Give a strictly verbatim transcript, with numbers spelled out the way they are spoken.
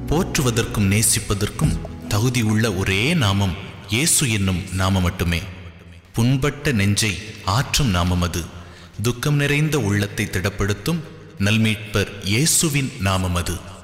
போற்றுவதற்கும் நேசிப்பதற்கும் தகுதியுள்ள ஒரே நாமம் இயேசு என்னும் நாமம் மட்டுமே. புண்பட்ட நெஞ்சை ஆற்றும் நாமம் அது. துக்கம் நிறைந்த உள்ளத்தை திடப்படுத்தும் நல்மீட்பர் இயேசுவின் நாமம் அது.